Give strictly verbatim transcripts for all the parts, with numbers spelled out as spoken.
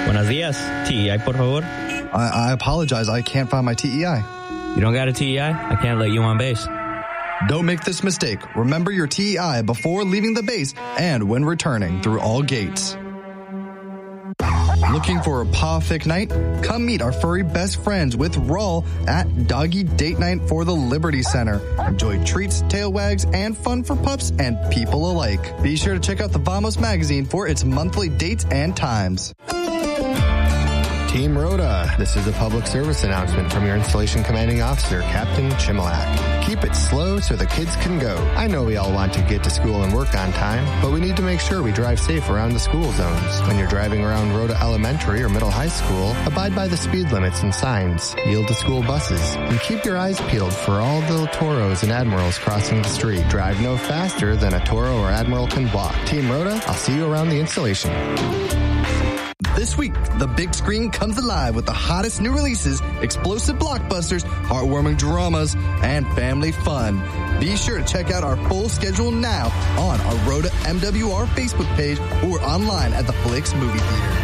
Buenos días. T E I, por favor. I, I apologize. I can't find my T E I. You don't got a T E I? I can't let you on base. Don't make this mistake. Remember your T E I before leaving the base and when returning through all gates. Looking for a paw-fic night? Come meet our furry best friends with Rawl at Doggy Date Night for the Liberty Center. Enjoy treats, tail wags, and fun for pups and people alike. Be sure to check out the Vamos magazine for its monthly dates and times. Team Rhoda, this is a public service announcement from your installation commanding officer, Captain Chimilak. Keep it slow so the kids can go. I know we all want to get to school and work on time, but we need to make sure we drive safe around the school zones. When you're driving around Rhoda Elementary or Middle High School, abide by the speed limits and signs, yield to school buses, and keep your eyes peeled for all the Toros and Admirals crossing the street. Drive no faster than a Toro or Admiral can walk. Team Rhoda, I'll see you around the installation. This week, the big screen comes alive with the hottest new releases, explosive blockbusters, heartwarming dramas, and family fun. Be sure to check out our full schedule now on our Rhoda M W R Facebook page or online at the Flix Movie Theater.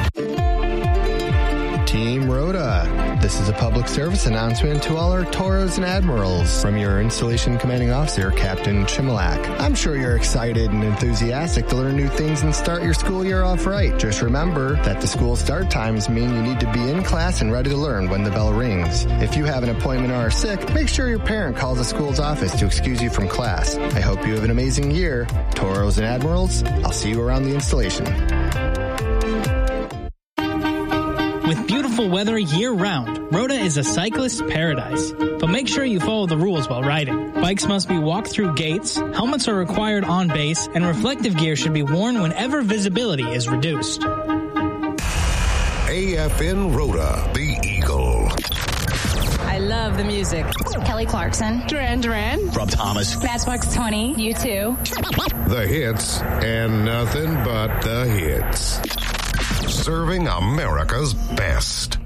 Team Rhoda, this is a public service announcement to all our Toros and Admirals from your installation commanding officer, Captain Chimilak. I'm sure you're excited and enthusiastic to learn new things and start your school year off right. Just remember that the school start times mean you need to be in class and ready to learn when the bell rings. If you have an appointment or are sick, make sure your parent calls the school's office to excuse you from class. I hope you have an amazing year. Toros and Admirals, I'll see you around the installation. With beautiful weather year-round, Rhoda is a cyclist's paradise. But make sure you follow the rules while riding. Bikes must be walked through gates, helmets are required on base, and reflective gear should be worn whenever visibility is reduced. A F N Rhoda, the Eagle. I love the music. Kelly Clarkson. Duran Duran. Rob Thomas. Matchbox twenty. You too. The hits and nothing but the hits. Serving America's best.